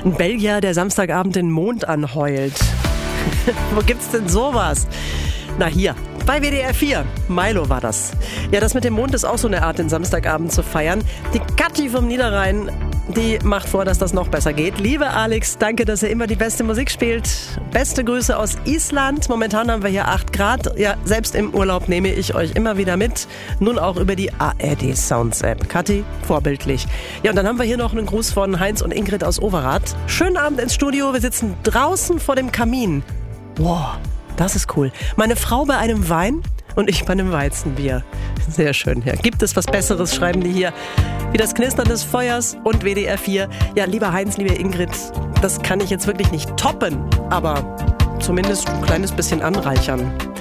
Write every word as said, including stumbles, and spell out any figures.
Ein Belgier, der Samstagabend den Mond anheult. Wo gibt's denn sowas? Na hier, bei W D R vier. Milo war das. Ja, das mit dem Mond ist auch so eine Art, den Samstagabend zu feiern. Die Kathi vom Niederrhein, die macht vor, dass das noch besser geht. Liebe Alex, danke, dass ihr immer die beste Musik spielt. Beste Grüße aus Island. Momentan haben wir hier acht Grad. Ja, selbst im Urlaub nehme ich euch immer wieder mit. Nun auch über die A R D Sounds App. Kathi, vorbildlich. Ja, und dann haben wir hier noch einen Gruß von Heinz und Ingrid aus Overath. Schönen Abend ins Studio. Wir sitzen draußen vor dem Kamin. Wow, das ist cool. Meine Frau bei einem Wein und ich bei einem Weizenbier. Sehr schön. Ja, gibt es was Besseres, schreiben die hier. Wie das Knistern des Feuers und W D R vier. Ja, lieber Heinz, liebe Ingrid, das kann ich jetzt wirklich nicht toppen, aber zumindest ein kleines bisschen anreichern.